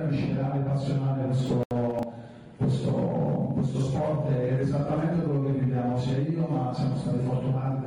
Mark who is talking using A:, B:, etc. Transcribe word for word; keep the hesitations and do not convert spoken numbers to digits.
A: viscerale, passionale questo, questo, questo sport, ed è esattamente quello che viviamo sia io, ma siamo stati fortunati